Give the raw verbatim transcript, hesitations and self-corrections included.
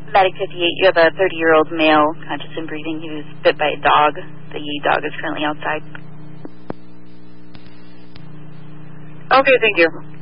Medic fifty-eight, you have a thirty-year-old male, conscious and breathing. He was bit by a dog. The dog is currently outside. Okay, thank you.